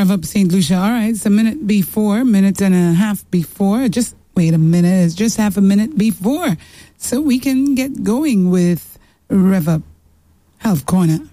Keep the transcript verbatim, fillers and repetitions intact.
Rev Up Saint Lucia. All right, it's a minute before, minute and a half before. Just wait a minute, it's just half a minute before. So we can get going with Rev Up Health Corner.